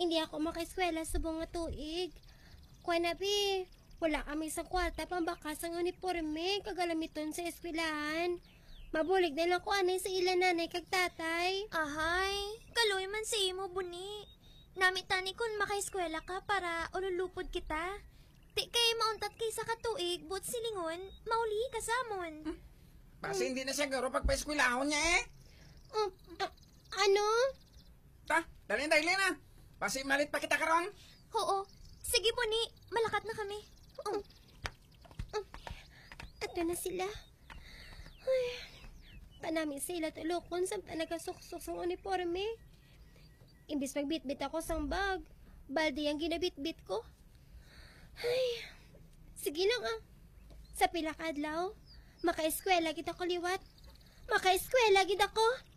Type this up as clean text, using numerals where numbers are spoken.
hindi ako makaeskwela sa bunga tuig. Kuha na, bi. Wala kami sa kwarta pambakas ang uniforme kagalamiton sa eskwelahan. Mabulig na lang ko anay sa ilan nanay kag tatay. Ahay, kaloy man sa imo, buni. Namit tani kun makaeskwela ka para ululupod kita. Ti kay mauntat kay sa katuig, but silingon, mauli ka samon. Kasi hindi na siya garo pagpa-eskwelahon niya eh. Ano? Ta, dali na. Pasi malit pa kita karon. Oo, sige buni, malakat na kami. Ato na sila. Ay, panami sila tulokon sa nagasuksok sa uniforme. Imbis magbitbit ako sang bag, balde ang ginabitbit ko. Ay, sige lang ah. Sa pila ka adlaw, makaeskwela kita ko liwat. Makaeskwela gid ako.